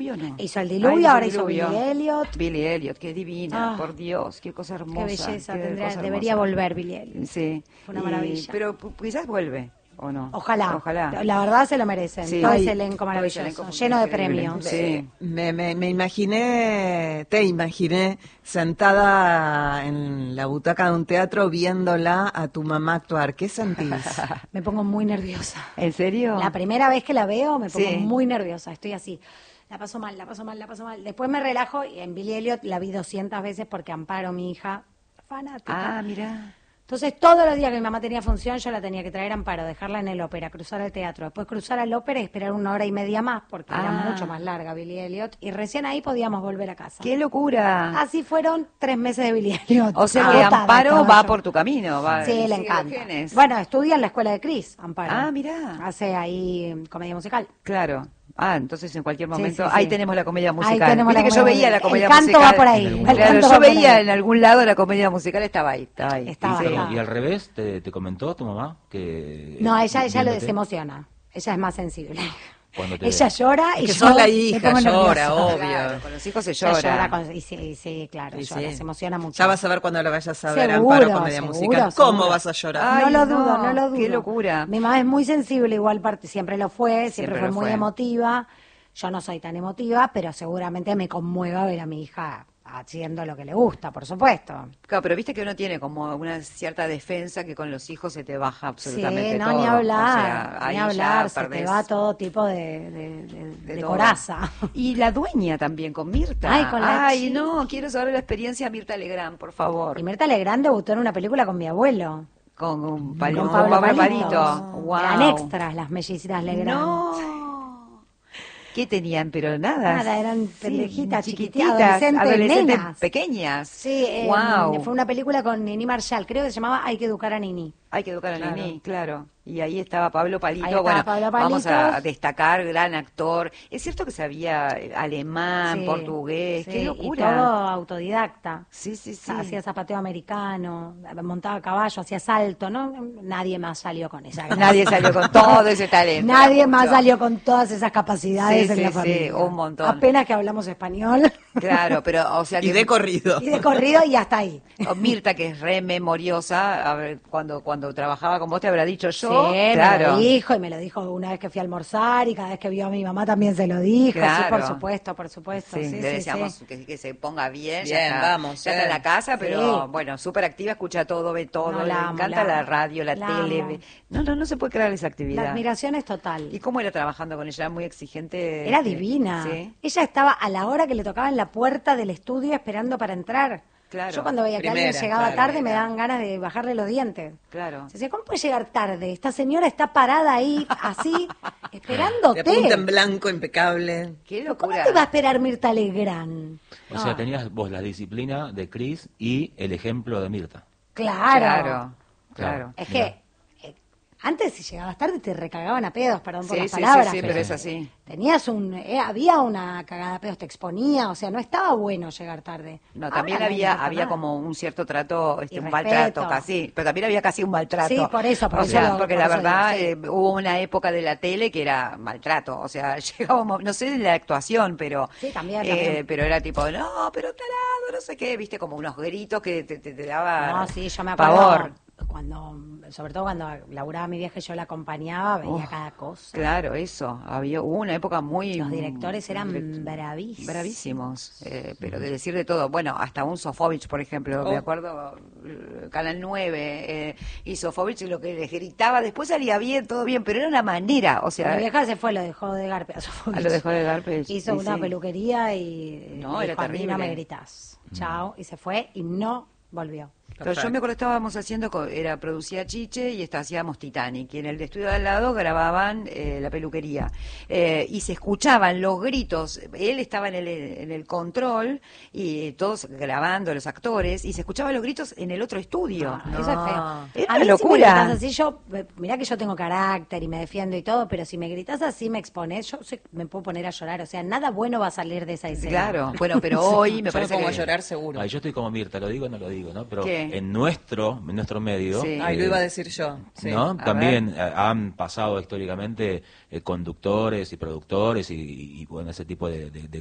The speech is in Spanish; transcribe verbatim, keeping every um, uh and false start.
No. Hizo el diluvio, Ah, ahora hizo hizo el diluvio. Billy Elliot. Billy Elliot, qué divina, Ah, por Dios, qué cosa hermosa. Qué belleza, qué tendría, cosa debería hermosa. volver Billy Elliot. Sí. Fue una Y- maravilla. pero pu- quizás vuelve, ¿o no? Ojalá. Ojalá. La verdad se lo merecen. Sí. Todo Ay, ese elenco todo ese maravilloso, elenco lleno de increíble. premios. Sí. Me, me, me imaginé, te imaginé sentada en la butaca de un teatro viéndola a tu mamá actuar. ¿Qué sentís? Me pongo muy nerviosa. ¿En serio? La primera vez que la veo me pongo Sí. muy nerviosa. Estoy así. La paso mal, la paso mal, la paso mal. Después me relajo y en Billy Elliot la vi doscientas veces porque Amparo, mi hija, fanática. Ah, mira. Entonces, todos los días que mi mamá tenía función, yo la tenía que traer a Amparo, dejarla en el ópera, cruzar al teatro, después cruzar al ópera y esperar una hora y media más, porque era Ah. mucho más larga Billy Elliot, y recién ahí podíamos volver a casa. ¡Qué locura! Así fueron tres meses de Billy Elliot. O sea que Agotada Amparo estaba va yo. por tu camino. Va, Sí, le sigue los encanta. genes. Bueno, estudia en la escuela de Cris, Amparo. Ah, mirá. Hace ahí eh, comedia musical. Claro. Ah, entonces en cualquier Sí, momento. sí, sí. Ahí tenemos la comedia Ahí musical. tenemos Viste la que yo comedia veía la musical. comedia El canto musical. va por ahí. El Claro, canto yo va por veía ahí. en algún lado la comedia musical, estaba ahí. Estaba ahí. Estaba, Sí, Y, sí. estaba. y al revés, ¿te, te comentó tu mamá? que No, ella, ella lo viéndote, desemociona. Ella es más sensible. cuando te Ella ve? llora y Es que yo sos la me hija, pongo llora, nerviosa. obvio. Claro, con los hijos se Ella llora. llora con- y sí, sí, claro, Sí, llora, sí. se emociona mucho. Ya vas a ver cuando lo vayas a ver, Seguro, Amparo, comedia seguro, musical. seguro. ¿Cómo vas a llorar? Ay, no lo no, dudo, no lo dudo. qué locura. Mi mamá es muy sensible, igual parte, siempre lo fue, siempre, Siempre fue lo muy fue. emotiva. Yo no soy tan emotiva, pero seguramente me conmueva ver a mi hija haciendo lo que le gusta, por supuesto. Claro, pero viste que uno tiene como una cierta defensa que con los hijos se te baja absolutamente Sí, no, todo. ni hablar, O sea, ahí ni ya hablar, se te perdés va todo tipo de, de, de- de de todo. coraza. Y la dueña también, con Mirta. Ay, con la Ay, chica. no, quiero saber la experiencia de Mirta Legrand, por favor. Y Mirta Legrand debutó en una película con mi abuelo, Con, un pali- con con Pablo Pablo Palito. Palito. Wow. Eran extras las mellicitas Legrand. No. ¿Qué tenían? Pero nada. Nada, eran Sí, pendejitas, chiquititas, chiquititas, adolescentes, nenas. pequeñas. Sí, eh, Wow. fue una película con Nini Marshall, creo que se llamaba Hay que educar a Nini. Hay que educar a Claro. Nini, claro. Y ahí estaba Pablo Palito. Ahí estaba bueno, Pablo vamos Palito. a destacar, gran actor. Es cierto que sabía eh, alemán, Sí, portugués, sí, qué y locura. todo autodidacta. Sí, sí, sí. Hacía zapateo americano, montaba a caballo, hacía salto, ¿no? Nadie más salió con esa gracia. Nadie salió con todo ese talento. Nadie era más mucho. salió con todas esas capacidades Sí, en sí, la sí, familia. un montón. Apenas que hablamos español. Claro, pero, o sea que. Y de corrido. Y de corrido y hasta ahí. o Mirta, que es re memoriosa, a ver, cuando, cuando trabajaba con vos te habrá dicho yo. Sí, me claro. lo dijo y me lo dijo una vez que fui a almorzar y cada vez que vio a mi mamá también se lo dijo. Claro. Sí, por supuesto, por supuesto. Sí, Sí, le sí, decíamos sí. Que, que se ponga bien. ya Bien, está, vamos, Ya está eh. en la casa, pero Sí. bueno, súper activa, escucha todo, ve todo, No, le la amo, encanta la la amo. radio, la, La tele. amo. ve- No, no, no se puede crear esa actividad. La admiración es total. ¿Y cómo era trabajando con ella? Era muy exigente. Era eh, divina. Sí, Ella estaba a la hora que le tocaba en la puerta del estudio esperando para entrar. Claro. Yo cuando veía que Primera, alguien llegaba claro, tarde me primera. daban ganas de bajarle los dientes. claro. Se decía, ¿cómo puede llegar tarde? Esta señora está parada ahí, así, De esperándote. punta en blanco, impecable. Qué ¿Cómo locura. te va a esperar Mirta Legrand? O sea, tenías vos la disciplina de Cris y el ejemplo de Mirta. Claro. Claro, claro. Es Mirá. que eh, antes si llegabas tarde te recagaban a pedos, perdón por Sí, las sí, sí, palabras. sí, pero es así. Tenías un, eh, había una cagada a pedos, te exponía, o sea, no estaba bueno llegar tarde. No, Ahora también no había importa había nada. como un cierto trato, este, Y un respeto. maltrato casi, pero también había casi un maltrato. Sí, por eso, por O eso sea, lo- porque por la eso verdad digo, sí. eh, hubo una época de la tele que era maltrato, o sea, llegábamos, no sé de la actuación, pero Sí, también, eh, también. pero era tipo, no, pero tarado, no sé qué, viste, como unos gritos que te, te, te daba No, sí, yo me acuerdo pavor. cuando, sobre todo cuando laburaba mi viaje, yo la acompañaba, veía Uf, cada cosa. Claro, eso. Había hubo una época muy Los directores eran direct- bravísimos. bravísimos, eh, pero de decir de todo. Bueno, hasta un Sofovich, por ejemplo, me Oh. acuerdo, eh, Canal nueve, eh, y Sofovich lo que les gritaba, después salía bien, todo bien, pero era una manera, o sea, Mi vieja se fue, lo dejó de garpe. a lo dejó de dar pues, Hizo sí, una sí. peluquería y No, y era dijo, "A mí no terrible. me gritas. Chao, y se fue y no volvió. Pero yo me acuerdo que estábamos haciendo, co- era producía Chiche y está, hacíamos Titanic, y en el estudio de al lado grababan eh, la peluquería, eh, y se escuchaban los gritos, él estaba en el, en el control, y todos grabando, los actores, y se escuchaban los gritos en el otro estudio. No, eso es feo. Era A mí una si me locura. gritas así, yo, eh, mirá que yo tengo carácter y me defiendo y todo, pero si me gritas así, me expones, yo sé- me puedo poner a llorar. O sea, nada bueno va a salir de esa escena. Claro, bueno, pero hoy me Yo me parece pongo a que... llorar seguro. Ay, yo estoy como Mirta, lo digo o no lo digo, ¿no? Pero ¿Qué? en nuestro, en nuestro medio, Sí. Ay, lo eh, iba a decir yo. Sí. ¿no? A También eh, han pasado históricamente eh, conductores y productores y, y, y, bueno, ese tipo de, de, de